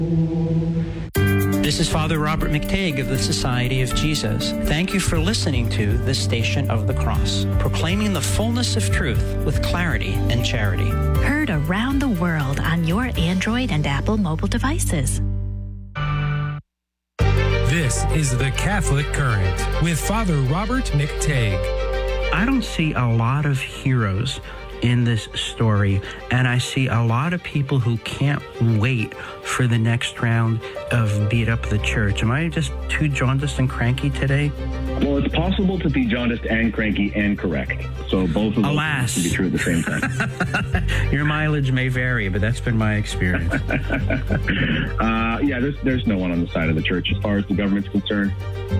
This is Father Robert McTague of the Society of Jesus. Thank you for listening to The Station of the Cross, proclaiming the fullness of truth with clarity and charity. Heard around the world on your Android and Apple mobile devices. This is The Catholic Current with Father Robert McTague. I don't see a lot of heroes in this story, and I see a lot of people who can't wait for the next round of Beat Up the Church. Am I just too jaundiced and cranky today? Well, it's possible to be jaundiced and cranky and correct. So both of those can be true at the same time. Your mileage may vary, but that's been my experience. There's no one on the side of the church as far as the government's concerned.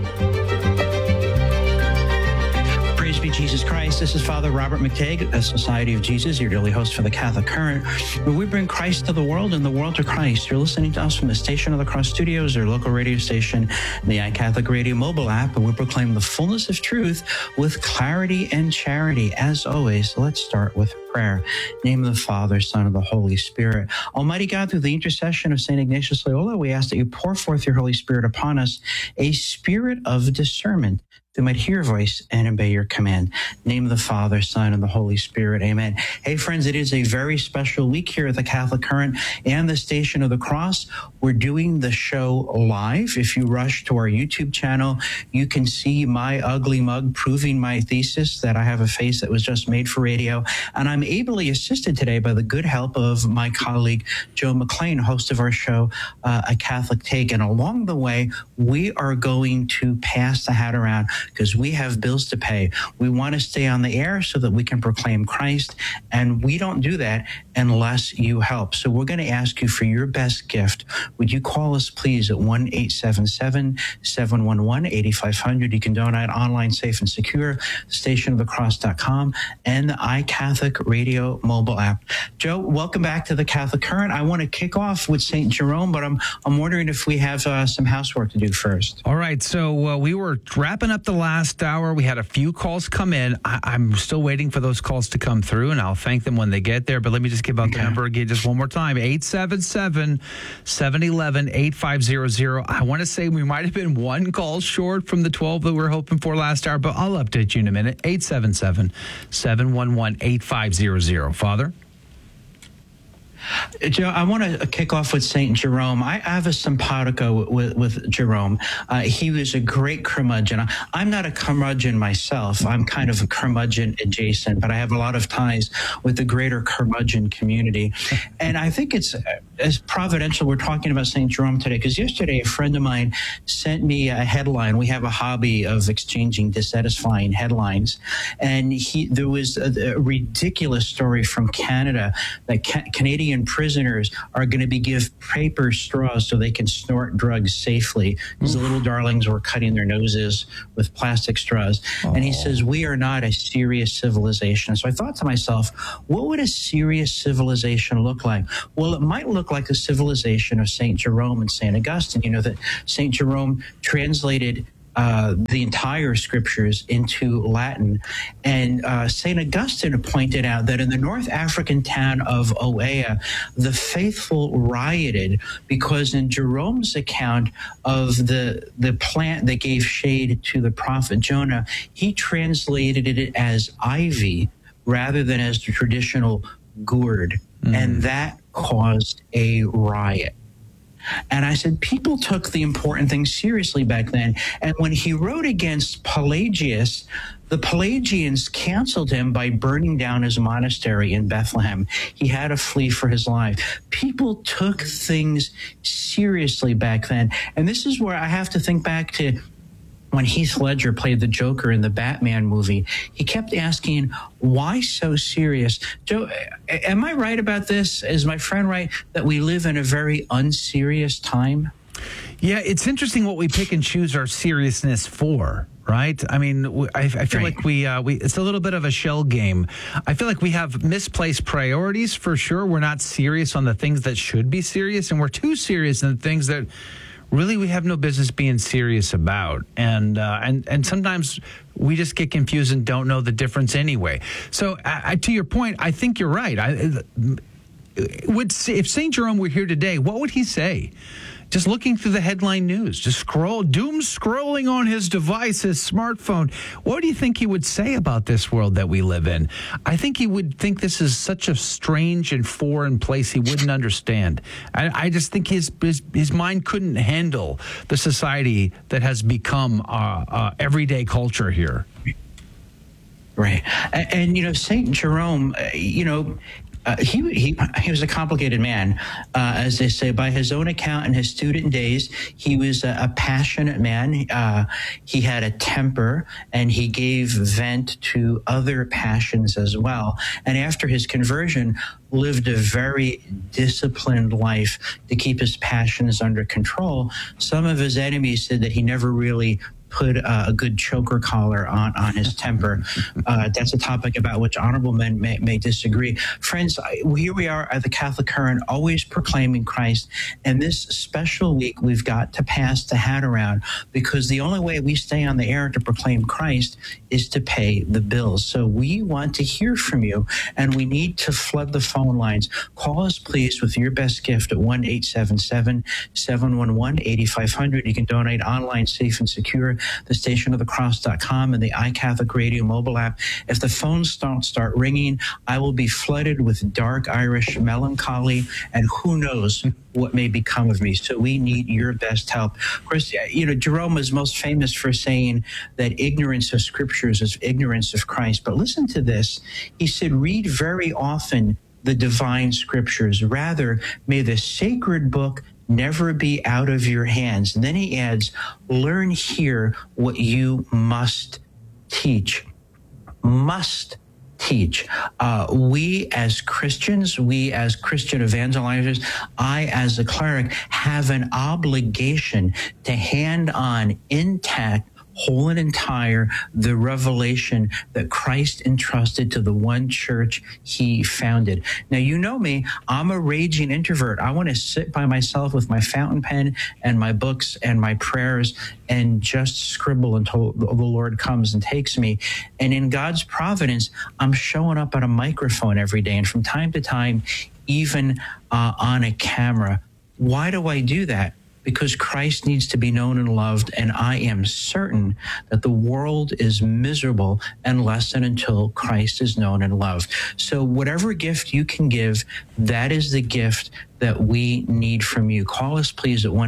Praise be Jesus Christ. This is Father Robert McTague, the Society of Jesus, your daily host for the Catholic Current, where we bring Christ to the world and the world to Christ. You're listening to us from the Station of the Cross Studios, our local radio station, the iCatholic Radio mobile app, and we proclaim the fullness of truth with clarity and charity. As always, let's start with prayer. In the name of the Father, Son, and the Holy Spirit. Almighty God, through the intercession of St. Ignatius Loyola, we ask that you pour forth your Holy Spirit upon us, a spirit of discernment, they might hear your voice and obey your command. In the name of the Father, Son, and the Holy Spirit. Amen. Hey, friends, it is a very special week here at the Catholic Current and the Station of the Cross. We're doing the show live. If you rush to our YouTube channel, you can see my ugly mug proving my thesis that I have a face that was just made for radio. And I'm ably assisted today by the good help of my colleague, Joe McLean, host of our show, A Catholic Take. And along the way, we are going to pass the hat around, because we have bills to pay. We want to stay on the air so that we can proclaim Christ, and we don't do that unless you help. So we're going to ask you for your best gift. Would you call us, please, at 1-877-711-8500. You can donate online, safe and secure, stationofthecross.com, and the iCatholic Radio mobile app. Joe, welcome back to the Catholic Current. I want to kick off with St. Jerome, but I'm wondering if we have some housework to do first. All right, so we were wrapping up the last hour. We had a few calls come in. I'm still waiting for those calls to come through, and I'll thank them when they get there. But let me just give out the number again just one more time, 877-711-8500. I want to say we might have been one call short from the 12 that we were hoping for last hour, but I'll update you in a minute. 877-711-8500. Father? Joe, I want to kick off with St. Jerome. I have a simpatico with Jerome. He was a great curmudgeon. I'm not a curmudgeon myself. I'm kind of a curmudgeon adjacent, but I have a lot of ties with the greater curmudgeon community. And I think it's as providential we're talking about St. Jerome today, because yesterday a friend of mine sent me a headline. We have a hobby of exchanging dissatisfying headlines. And there was a ridiculous story from Canada that Canadian prisoners are going to be given paper straws so they can snort drugs safely, because the little darlings were cutting their noses with plastic straws. Oh. And he says, we are not a serious civilization. So I thought to myself, what would a serious civilization look like? Well, it might look like the civilization of St. Jerome and St. Augustine. You know that St. Jerome translated the entire scriptures into Latin. And St. Augustine pointed out that in the North African town of Oea, the faithful rioted because in Jerome's account of the plant that gave shade to the prophet Jonah, he translated it as ivy rather than as the traditional gourd. And that caused a riot. And I said, people took the important things seriously back then. And when he wrote against Pelagius, the Pelagians canceled him by burning down his monastery in Bethlehem. He had to flee for his life. People took things seriously back then. And this is where I have to think back to when Heath Ledger played the Joker in the Batman movie. He kept asking, why so serious? Joe, am I right about this? Is my friend right that we live in a very unserious time? Yeah, it's interesting what we pick and choose our seriousness for, right? I mean, I feel like we it's a little bit of a shell game. I feel like we have misplaced priorities for sure. We're not serious on the things that should be serious, and we're too serious in the things that really we have no business being serious about. And sometimes we just get confused and don't know the difference anyway. So to your point, I think you're right. if St. Jerome were here today, what would he say? Just looking through the headline news, just doom scrolling on his device, his smartphone. What do you think he would say about this world that we live in? I think he would think this is such a strange and foreign place he wouldn't understand. I just think his mind couldn't handle the society that has become everyday culture here. Right. And St. Jerome, he was a complicated man, as they say. By his own account, in his student days, he was a passionate man. He had a temper, and he gave vent to other passions as well. And after his conversion, lived a very disciplined life to keep his passions under control. Some of his enemies said that he never really put a good choker collar on his temper. That's a topic about which honorable men may disagree. Friends, here we are at the Catholic Current, always proclaiming Christ. And this special week, we've got to pass the hat around, because the only way we stay on the air to proclaim Christ is to pay the bills. So we want to hear from you, and we need to flood the phone lines. Call us, please, with your best gift at 1-877-711-8500. You can donate online, safe and secure, thestationofthecross.com and the iCatholic Radio mobile app. If the phones don't start ringing, I will be flooded with dark Irish melancholy, and who knows what may become of me. So we need your best help. Of course, Jerome is most famous for saying that ignorance of scriptures is ignorance of Christ. But listen to this. He said, read very often the divine scriptures. Rather, may the sacred book never be out of your hands. And then he adds, learn here what you must teach. Must teach. We as Christians, we as Christian evangelizers, I as a cleric have an obligation to hand on intact, whole and entire, the revelation that Christ entrusted to the one church he founded. Now, you know me, I'm a raging introvert. I want to sit by myself with my fountain pen and my books and my prayers and just scribble until the Lord comes and takes me. And in God's providence, I'm showing up on a microphone every day, and from time to time, even on a camera. Why do I do that? Because Christ needs to be known and loved, and I am certain that the world is miserable unless and until Christ is known and loved. So whatever gift you can give, that is the gift that we need from you. Call us, please, at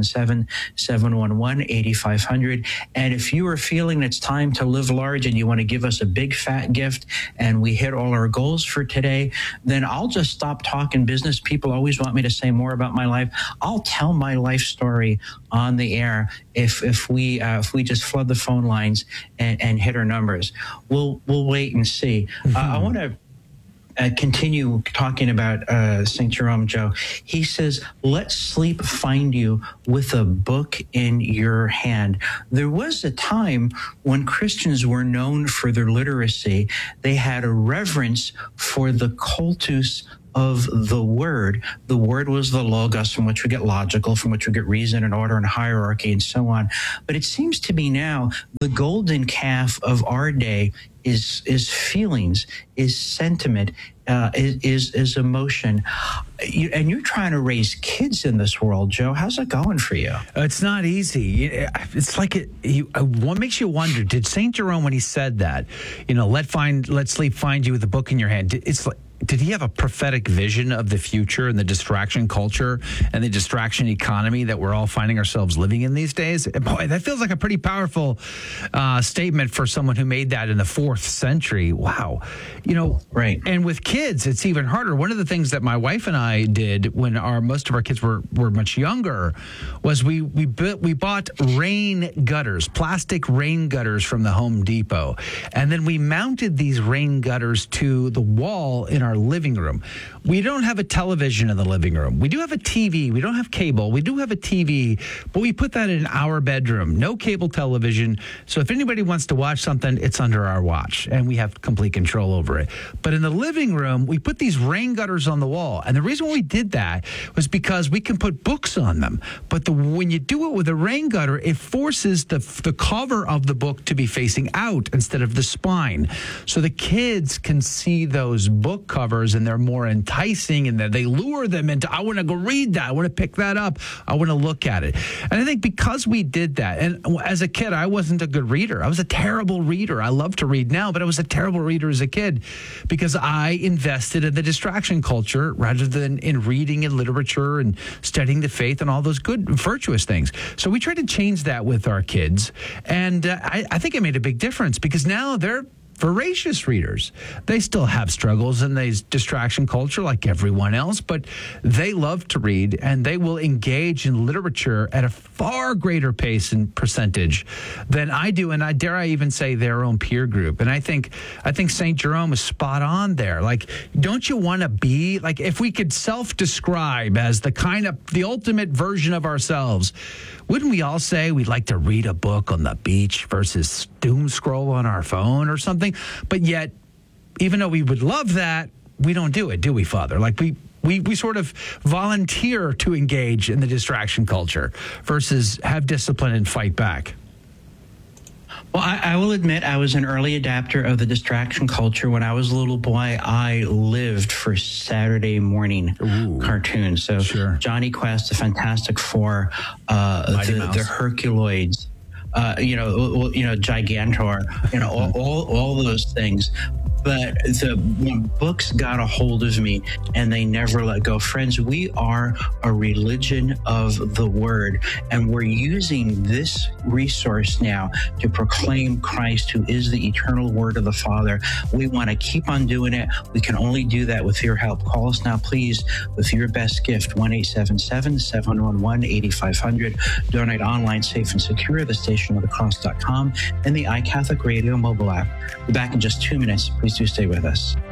1-877-711-8500. And if you are feeling it's time to live large and you want to give us a big fat gift and we hit all our goals for today, then I'll just stop talking business. People always want me to say more about my life. I'll tell my life story on the air if we just flood the phone lines and hit our numbers. We'll wait and see. I want to continue talking about St. Jerome, Joe. He says, let sleep find you with a book in your hand. There was a time when Christians were known for their literacy. They had a reverence for the cultus of the Word. The Word was the Logos, from which we get logical, from which we get reason and order and hierarchy and so on. But it seems to me now the golden calf of our day is feelings, is sentiment, is emotion. And you're trying to raise kids in this world, Joe. How's it going for you? It's not easy. It's like what makes you wonder, did St. Jerome, when he said that, let sleep find you with a book in your hand, did he have a prophetic vision of the future and the distraction culture and the distraction economy that we're all finding ourselves living in these days? Boy, that feels like a pretty powerful statement for someone who made that in the 4th century. Wow. Right. And with kids, it's even harder. One of the things that my wife and I did when most of our kids were much younger was we bought rain gutters, plastic rain gutters from the Home Depot. And then we mounted these rain gutters to the wall in our living room. We don't have a television in the living room. We do have a TV. We don't have cable. We do have a TV, but we put that in our bedroom. No cable television. So if anybody wants to watch something, it's under our watch, and we have complete control over it. But in the living room, we put these rain gutters on the wall. And the reason we did that was because we can put books on them. But when you do it with a rain gutter, it forces the cover of the book to be facing out instead of the spine. So the kids can see those book covers covers and they're more enticing and that they lure them into, I want to go read that. I want to pick that up. I want to look at it. And I think because we did that, and as a kid, I wasn't a good reader. I was a terrible reader. I love to read now, but I was a terrible reader as a kid because I invested in the distraction culture rather than in reading and literature and studying the faith and all those good, virtuous things. So we tried to change that with our kids. And I think it made a big difference because now they're voracious readers. They still have struggles in this distraction culture like everyone else, but they love to read and they will engage in literature at a far greater pace and percentage than I do. And I dare I even say their own peer group. And I think St. Jerome is spot on there. Like, don't you want to be like, if we could self-describe as the ultimate version of ourselves, wouldn't we all say we'd like to read a book on the beach versus doom scroll on our phone or something? But yet, even though we would love that, we don't do it, do we, Father? Like we sort of volunteer to engage in the distraction culture versus have discipline and fight back. Well, I will admit I was an early adapter of the distraction culture. When I was a little boy, I lived for Saturday morning cartoons. So sure. Johnny Quest, the Fantastic Four, the Herculoids, Gigantor, all those things. But when books got a hold of me and they never let go. Friends, we are a religion of the word, and we're using this resource now to proclaim Christ, who is the eternal word of the Father. We want to keep on doing it. We can only do that with your help. Call us now, please, with your best gift, 1-877-711-8500. Donate online, safe and secure, thestationofthecross.com and the iCatholic Radio mobile app. We'll be back in just 2 minutes. Please do stay with us.